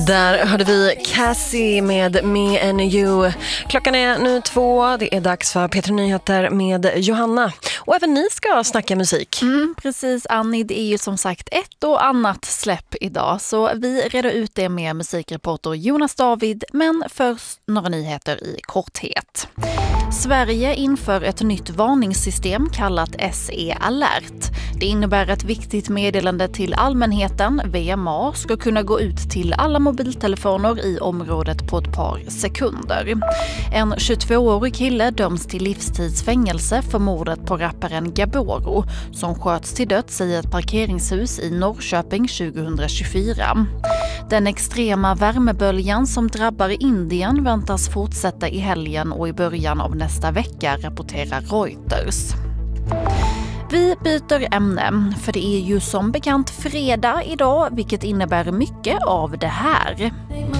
Där hörde vi Cassie med Me and You. Klockan är nu 2. Det är dags för P3 Nyheter med Johanna. Och även ni ska snacka musik. Precis, Annie. Det är ju som sagt ett och annat släpp idag. Så vi reder ut det med musikreporter Jonas David. Men först några nyheter i korthet. Sverige inför ett nytt varningssystem kallat SE Alert. Det innebär ett viktigt meddelande till allmänheten, VMA, ska kunna gå ut till alla mobiltelefoner i området på ett par sekunder. En 22-årig kille döms till livstidsfängelse för mordet på rapparen Gaboro som sköts till döds i ett parkeringshus i Norrköping 2024. Den extrema värmeböljan som drabbar Indien väntas fortsätta i helgen och i början av nästa vecka, rapporterar Reuters. Vi byter ämne, för det är ju som bekant fredag idag, vilket innebär mycket av det här.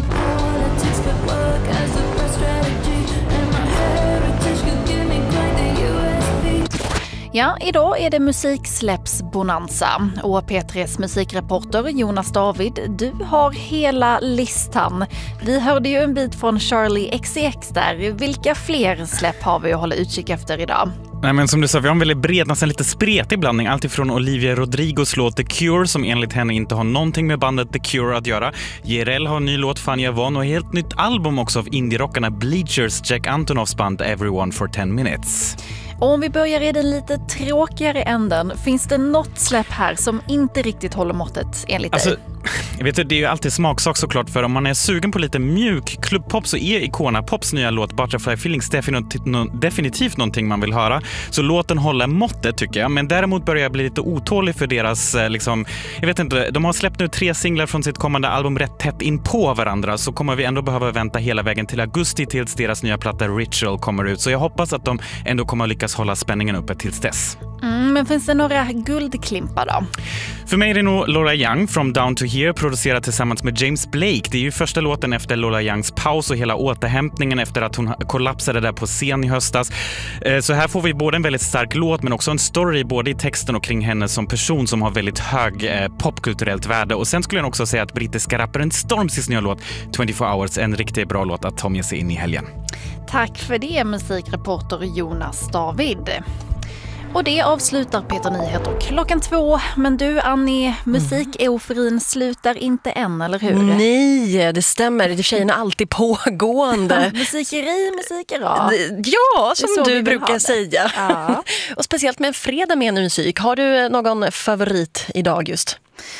Ja, idag är det musiksläppsbonanza och P3s musikreporter Jonas David, du har hela listan. Vi hörde ju en bit från Charlie XCX där. Vilka fler släpp har vi att hålla utkik efter idag? Nej, men som du sa, vi har en väldigt bred, nästan lite spretig blandning. Allt ifrån Olivia Rodrigos låt The Cure, som enligt henne inte har någonting med bandet The Cure att göra. JRL har en ny låt, Fanny Avon, och ett helt nytt album också av indie-rockarna Bleachers, Jack Antonoffs band Everyone for 10 Minutes. Och om vi börjar i den lite tråkigare änden, finns det något släpp här som inte riktigt håller måttet enligt dig? Jag vet, det är ju alltid smaksak såklart, för om man är sugen på lite mjuk klubbpop så är Icona Pops nya låt Butterfly Feelings definitivt någonting man vill höra. Så låten håller måttet tycker jag, men däremot börjar jag bli lite otålig för deras jag vet inte, de har släppt nu 3 singlar från sitt kommande album rätt tätt in på varandra, så kommer vi ändå behöva vänta hela vägen till augusti tills deras nya platta Ritual kommer ut. Så jag hoppas att de ändå kommer att lyckas hålla spänningen uppe tills dess. Men finns det några guldklimpar då? För mig är det nog Lola Young, From Down to Here, producerad tillsammans med James Blake. Det är ju första låten efter Lola Youngs paus och hela återhämtningen efter att hon kollapsade där på scen i höstas. Så här får vi både en väldigt stark låt men också en story både i texten och kring henne som person som har väldigt hög popkulturellt värde. Och sen skulle jag också säga att brittiska rapparen Stormzys nya låt 24 Hours är en riktigt bra låt att ta med sig in i helgen. Tack för det, musikreporter Jonas David. Och det avslutar P3 Nyheter klockan 2. Men du Annie, musikeuforin slutar inte än, eller hur? Nej, det stämmer. Det tjejerna alltid pågående. Musikera. Ja, som du brukar säga. Ja. Och speciellt med en fredag med musik. Har du någon favorit idag just?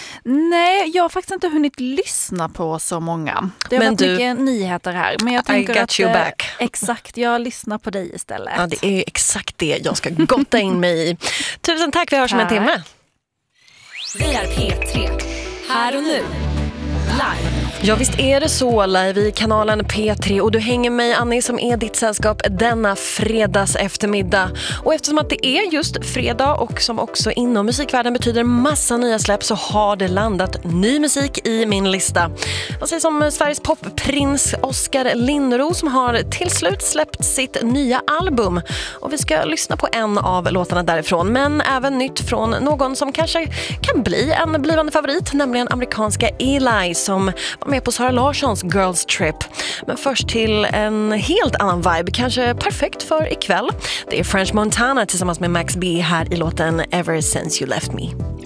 Nej, jag har faktiskt inte hunnit lyssna på så många. Det har varit mycket nyheter här. Men jag tänker I got you back. Exakt, jag lyssnar på dig istället. Ja, det är exakt det jag ska gotta in mig i. Tusen tack, vi hörs om en timme. Vi är P3, här och nu, live. Ja, visst är det så, live i kanalen P3 och du hänger mig, Annie, som är ditt sällskap denna fredags eftermiddag. Och eftersom att det är just fredag och som också inom musikvärlden betyder massa nya släpp, så har det landat ny musik i min lista. Vad sägs om Sveriges popprins Oskar Lindros som har till slut släppt sitt nya album. Och vi ska lyssna på en av låtarna därifrån, men även nytt från någon som kanske kan bli en blivande favorit, nämligen amerikanska Eli som var med på Sara Larssons Girls Trip. Men först till en helt annan vibe, kanske perfekt för ikväll. Det är French Montana tillsammans med Max B här i låten Ever Since You Left Me.